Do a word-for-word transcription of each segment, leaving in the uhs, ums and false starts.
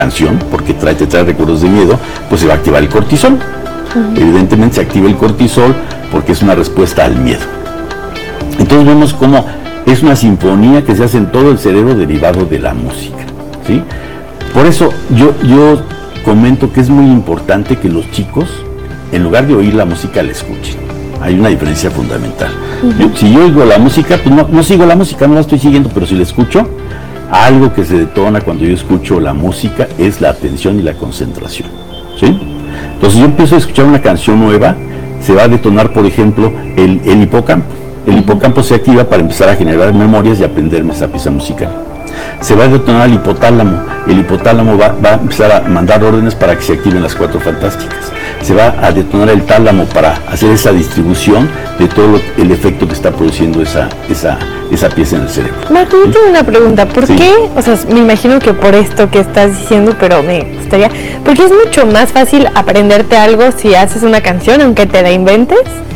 canción, porque trae, te trae recuerdos de miedo, pues se va a activar el cortisol. Uh-huh. Evidentemente se activa el cortisol porque es una respuesta al miedo. Entonces vemos cómo es una sinfonía que se hace en todo el cerebro derivado de la música, ¿sí? Por eso yo, yo comento que es muy importante que los chicos, en lugar de oír la música, la escuchen. Hay una diferencia fundamental. Uh-huh. Yo, si yo oigo la música, pues no, no sigo la música, no la estoy siguiendo, pero si la escucho, algo que se detona cuando yo escucho la música es la atención y la concentración, ¿sí? Entonces yo empiezo a escuchar una canción nueva, se va a detonar, por ejemplo, el, el hipocampo. El hipocampo se activa para empezar a generar memorias y aprenderme esa pieza musical. Se va a detonar el hipotálamo. El hipotálamo va, va a empezar a mandar órdenes para que se activen las cuatro fantásticas. Se va a detonar el tálamo para hacer esa distribución de todo lo, el efecto que está produciendo esa, esa, esa pieza en el cerebro. Marco, yo tengo una pregunta. ¿Por sí. qué? O sea, me imagino que por esto que estás diciendo, pero me gustaría... Porque es mucho más fácil aprenderte algo si haces una canción, aunque te la inventes,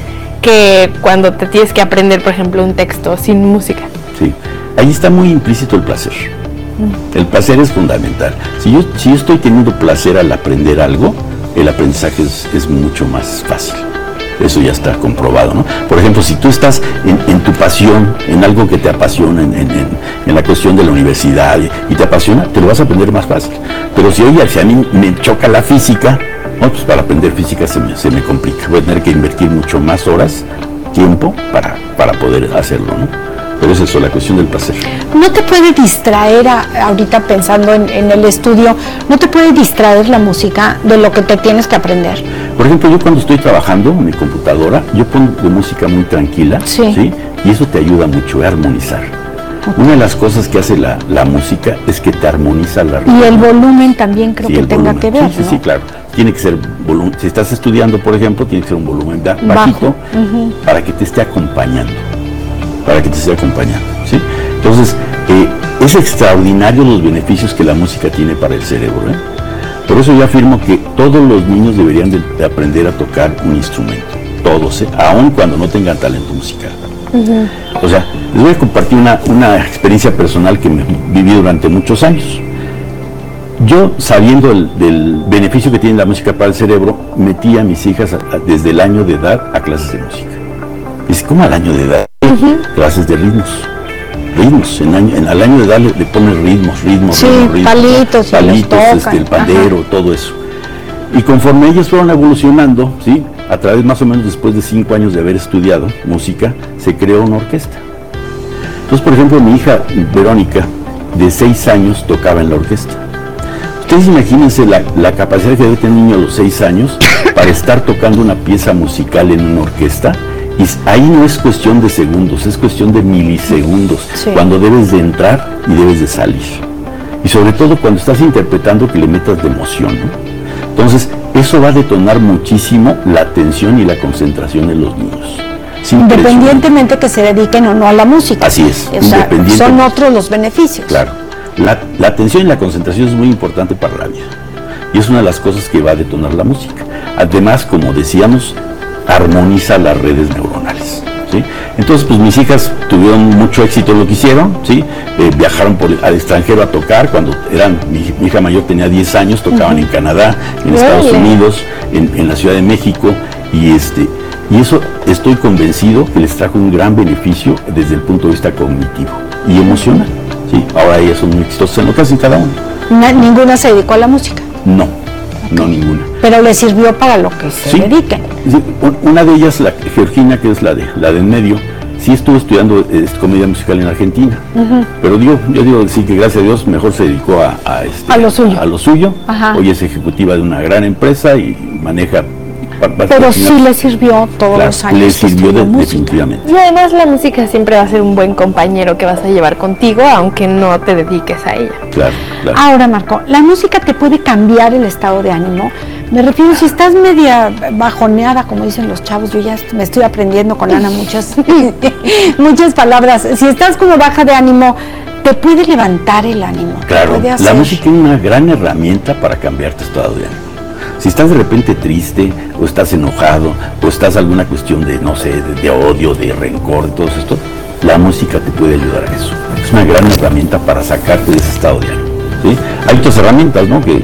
que cuando te tienes que aprender, por ejemplo, un texto sin música. Sí, ahí está muy implícito el placer. Mm. El placer es fundamental. Si yo, si yo estoy teniendo placer al aprender algo, el aprendizaje es, es mucho más fácil. Eso ya está comprobado, ¿no? Por ejemplo, si tú estás en, en tu pasión, en algo que te apasiona, en, en, en, en la cuestión de la universidad y, y te apasiona, te lo vas a aprender más fácil. Pero si, oye, si a mí me choca la física, bueno, pues para aprender física se me, se me complica. Voy a tener que invertir mucho más horas, tiempo, para, para poder hacerlo, ¿no? Pero es eso, la cuestión del placer. ¿No te puede distraer, a, ahorita pensando en, en el estudio, no te puede distraer la música de lo que te tienes que aprender? Por ejemplo, yo cuando estoy trabajando en mi computadora, yo pongo música muy tranquila, sí. ¿sí? Y eso te ayuda mucho a armonizar. Okay. Una de las cosas que hace la, la música es que te armoniza la ritmo. Y el volumen también creo sí, que tenga volumen. que ver, Sí, sí, ¿no? sí, claro. Tiene que ser volumen. Si estás estudiando, por ejemplo, tiene que ser un volumen bajito uh-huh. para que te esté acompañando. Para que te esté acompañando, ¿sí? Entonces, eh, es extraordinario los beneficios que la música tiene para el cerebro, ¿eh? Por eso yo afirmo que todos los niños deberían de, de aprender a tocar un instrumento, todos, ¿eh? Aun cuando no tengan talento musical. Uh-huh. O sea, les voy a compartir una, una experiencia personal que me viví durante muchos años. Yo, sabiendo el, del beneficio que tiene la música para el cerebro, metí a mis hijas a, a, desde el año de edad a clases de música. Es como al año de edad. Uh-huh. Clases de ritmos, ritmos, en año, en, al año de edad le, le pones ritmos, ritmos, sí, ritmos, ritmos, palitos, palitos este, el pandero, ajá. todo eso. Y conforme ellos fueron evolucionando, ¿sí? A través más o menos después de cinco años de haber estudiado música, se creó una orquesta. Entonces, por ejemplo, mi hija Verónica, de seis años, tocaba en la orquesta. Ustedes imagínense la, la capacidad que debe tener un niño a los seis años para estar tocando una pieza musical en una orquesta. Y ahí no es cuestión de segundos, es cuestión de milisegundos, sí. cuando debes de entrar y debes de salir. Y sobre todo cuando estás interpretando que le metas de emoción, ¿no? Entonces, eso va a detonar muchísimo la atención y la concentración en los niños. Independientemente que se dediquen o no a la música. Así es. O sea, son otros los beneficios. Claro. La, la atención y la concentración es muy importante para la vida. Y es una de las cosas que va a detonar la música. Además, como decíamos, armoniza las redes neuronales, ¿sí? Entonces, pues mis hijas tuvieron mucho éxito en lo que hicieron, ¿sí? Eh, viajaron por, al extranjero a tocar, cuando eran, mi, mi hija mayor tenía diez años, tocaban uh-huh. en Canadá, en Bien. Estados Unidos, en, en la Ciudad de México, y este, y eso estoy convencido que les trajo un gran beneficio desde el punto de vista cognitivo y emocional, ¿sí? Ahora ellas son muy exitosas en lo que hacen cada una. No, ¿ninguna se dedicó a la música? No. Okay. No, ninguna. Pero le sirvió para lo que se sí, dediquen. Sí, una de ellas, la Georgina, que es la de la de en medio, sí estuvo estudiando eh, comedia musical en Argentina. Uh-huh. Pero digo, yo digo decir que gracias a Dios mejor se dedicó a, a, este, a lo suyo. A lo suyo. Hoy es ejecutiva de una gran empresa y maneja. Pero sí le sirvió todos claro, los años. Le sirvió de, definitivamente. Y además la música siempre va a ser un buen compañero que vas a llevar contigo, aunque no te dediques a ella. Claro, claro. Ahora, Marco, ¿la música te puede cambiar el estado de ánimo? Me refiero, si estás media bajoneada, como dicen los chavos, yo ya me estoy aprendiendo con Ana muchas, muchas palabras. Si estás como baja de ánimo, ¿te puede levantar el ánimo? Claro, la música es una gran herramienta para cambiar tu estado de ánimo. Si estás de repente triste, o estás enojado, o estás alguna cuestión de, no sé, de, de odio, de rencor, todo esto, la música te puede ayudar a eso. Es una gran herramienta para sacarte de ese estado de ánimo, ¿sí? hay otras herramientas, ¿no? Que,